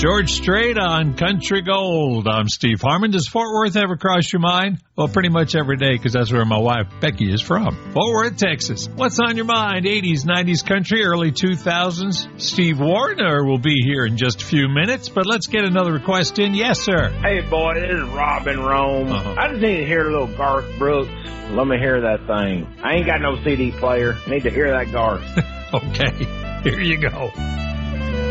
George Strait on Country Gold. I'm Steve Harmon. Does Fort Worth ever cross your mind? Well, pretty much every day, because that's where my wife, Becky, is from. Fort Worth, Texas. What's on your mind? 80s, 90s country, early 2000s. Steve Warner will be here in just a few minutes, but let's get another request in. Yes, sir. Hey, boy, this is Robin Rome. I just need to hear a little Garth Brooks. Let me hear that thing. I ain't got no CD player. Need to hear that Garth. Okay, here you go.